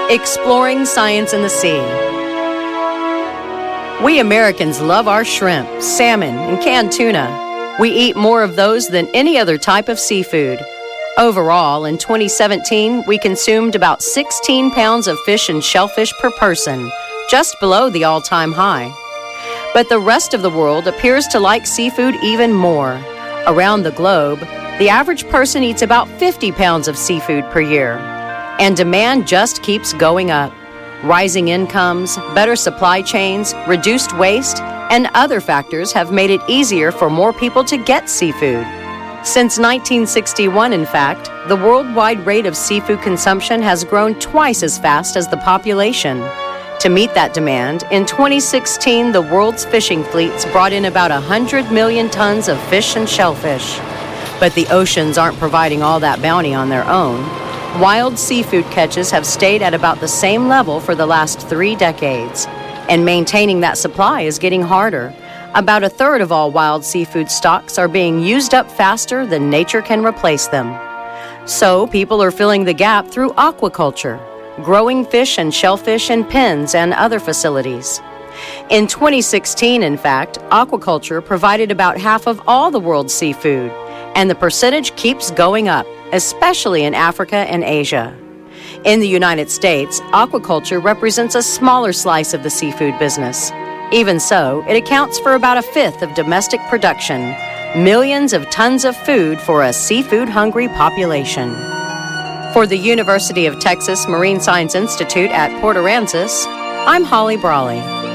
Exploring science in the sea. We Americans love our shrimp, salmon, and canned tuna. We eat more of those than any other type of seafood. Overall, in 2017, we consumed about 16 pounds of fish and shellfish per person, just below the all-time high. But the rest of the world appears to like seafood even more. Around the globe, the average person eats about 50 pounds of seafood per year. And demand just keeps going up. Rising incomes, better supply chains, reduced waste, and other factors have made it easier for more people to get seafood. Since 1961, in fact, the worldwide rate of seafood consumption has grown twice as fast as the population. To meet that demand, in 2016, the world's fishing fleets brought in about 100 million tons of fish and shellfish. But the oceans aren't providing all that bounty on their own. Wild seafood catches have stayed at about the same level for the last 3 decades, and maintaining that supply is getting harder. About a third of all wild seafood stocks are being used up faster than nature can replace them. So people are filling the gap through aquaculture, growing fish and shellfish in pens and other facilities. In 2016, in fact, aquaculture provided about half of all the world's seafood, and the percentage keeps going up, especially in Africa and Asia. In the United States, aquaculture represents a smaller slice of the seafood business. Even so, it accounts for about a fifth of domestic production, millions of tons of food for a seafood-hungry population. For the University of Texas Marine Science Institute at Port Aransas, I'm Holly Brawley.